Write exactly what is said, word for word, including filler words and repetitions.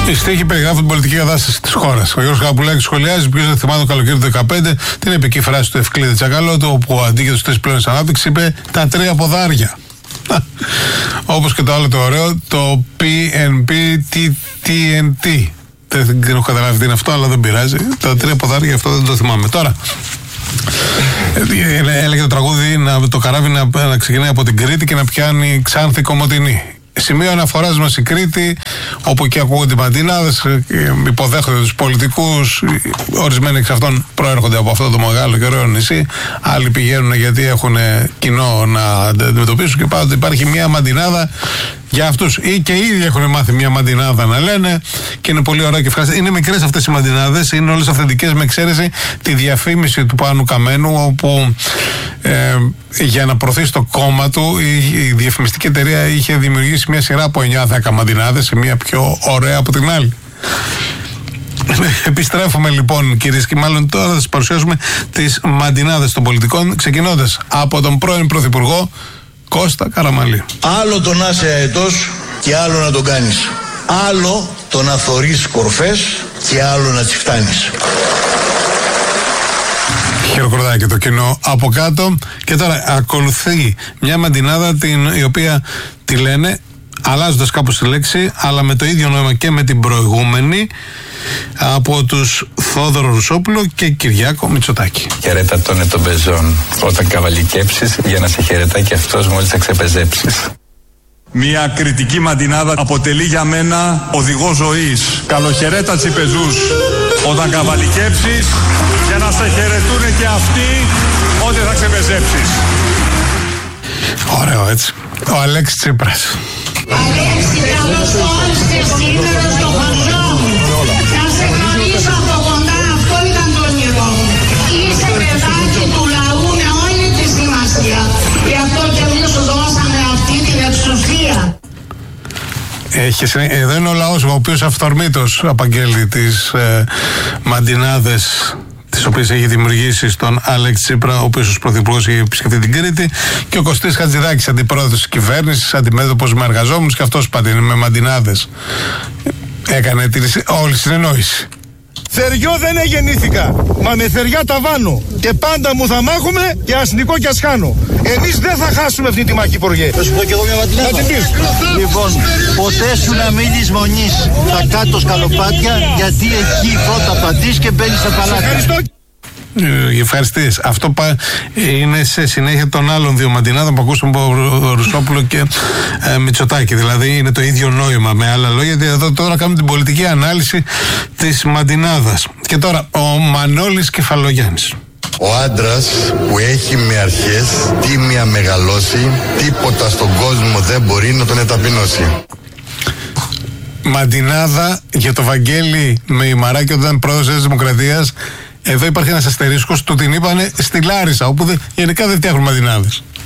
Οι στίχοι περιγράφουν την πολιτική κατάσταση της χώρας. Ο Γιώργος Καπουλάκης σχολιάζει, ποιος δεν θυμάται το καλοκαίρι του δύο χιλιάδες δεκαπέντε, την επική φράση του Ευκλήδη Τσακαλώτου, όπου αντί για τους τρεις πυλώνες ανάπτυξη είπε τα τρία ποδάρια. Όπως και το άλλο το ωραίο, το πι εν πι τι εν τι. Δεν έχω καταλάβει τι είναι αυτό, αλλά δεν πειράζει. Τα τρία ποδάρια, αυτό δεν το θυμάμαι. Τώρα, έλεγε το τραγούδι να, το καράβι να, να ξεκινάει από την Κρήτη και να πιάνει Ξάνθη Κομοτηνή. Σημείο αναφοράς μας η Κρήτη, όπου και ακούγονται οι μαντινάδες, υποδέχονται τους πολιτικούς. Ορισμένοι εξ αυτών προέρχονται από αυτό το μεγάλο και ωραίο νησί. Άλλοι πηγαίνουν γιατί έχουν κοινό να αντιμετωπίσουν και πάντοτε υπάρχει μια μαντινάδα για αυτούς. Ή και οι ίδιοι έχουν μάθει μια μαντινάδα να λένε και είναι πολύ ωραία και ευχάριστα. Είναι μικρές αυτές οι μαντινάδες, είναι όλες αυθεντικές με εξαίρεση τη διαφήμιση του Πάνου Καμένου, όπου ε, για να προωθήσει το κόμμα του η, η διαφημιστική εταιρεία είχε δημιουργήσει μια σειρά από εννιά δέκα μαντινάδες, σε μια πιο ωραία από την άλλη. Επιστρέφουμε λοιπόν, κυρίες και μάλλον τώρα θα σας παρουσιάσουμε τις μαντινάδες των πολιτικών, ξεκινώντας από τον πρώην Πρωθυπουργό Κώστα Καραμανλή. Άλλο το να είσαι αετός και άλλο να τον κάνεις. Άλλο το να θωρείς κορφές και άλλο να τις φτάνεις. Χειροκροτάει και το κοινό από κάτω. Και τώρα ακολουθεί μια μαντινάδα την, η οποία τη λένε, αλλάζοντας κάπως τη λέξη, αλλά με το ίδιο νόημα και με την προηγούμενη, από τους Θόδωρο Ρουσόπουλο και Κυριάκο Μητσοτάκη. Χαιρέτα τον ετομπεζόν όταν καβαλικέψεις, για να σε χαιρετάει και αυτός μόλις θα ξεπεζέψεις. Μια κριτική μαντινάδα αποτελεί για μένα οδηγό ζωής. Καλοχαιρέτα τσιπεζούς όταν καβαλικέψεις, για να σε χαιρετούν και αυτοί όταν θα ξεπεζέψεις. Ωραίο, έτσι. Ο Αλέξης Τσίπρας. Αλέξη, καλώς όρισες σήμερα στο χωριό μου. Θα σε γνωρίσω από κοντά, αυτό ήταν το όνειρό μου. Είσαι παιδάκι του λαού με όλη τη σημασία. Γι' αυτό και εμείς σου δώσαμε αυτή την εξουσία. Έχει, εδώ είναι ο λαός ο οποίος αυθορμήτως απαγγέλει τις ε, μαντινάδες τις οποίες έχει δημιουργήσει στον Αλέξη Τσίπρα, ο οποίος ως πρωθυπουργός έχει επισκεφτεί την Κρήτη, και ο Κωστής Χατζηδάκης, αντιπρόεδρος της κυβέρνησης, αντιμέτωπος με εργαζόμενους, και αυτός πατίνει με μαντινάδες. Έκανε την όλη συνεννόηση. Θεριό δεν εγεννήθηκα, μα με θεριά τα βάνω. Και πάντα μου θα μάχουμε και ας νικώ και ας χάνω. Εμείς δεν θα χάσουμε αυτή τη μάχη, Υπουργέ. Θα σου πω κι εγώ μια μαντινάδα. Να την πεις. Λοιπόν, ποτέ σου να μην λησμονείς τα κάτω σκαλοπάτια, γιατί εκεί πρώτα πατείς και μπαίνεις στα παλάτια. Ευχαριστώ. Ε, ευχαριστείς. Αυτό πα, είναι σε συνέχεια των άλλων δύο μαντινάδων που ακούσαμε από Ρουσόπουλο και ε, Μητσοτάκη. Δηλαδή είναι το ίδιο νόημα, με άλλα λόγια. Γιατί εδώ τώρα κάνουμε την πολιτική ανάλυση της μαντινάδας. Και τώρα ο Μανώλης Κεφαλογιάννης. Ο άντρας που έχει με αρχές τίμια μεγαλώσει, τίποτα στον κόσμο δεν μπορεί να τον εταπεινώσει. Μαντινάδα για το Βαγγέλη Μεϊμαράκη όταν ήταν πρόεδρος της Δημοκρατίας. Εδώ υπάρχει ένας αστερίσκος, του την είπανε στη Λάρισα, όπου δε, γενικά δεν φτιάχνουν μαντινάδες.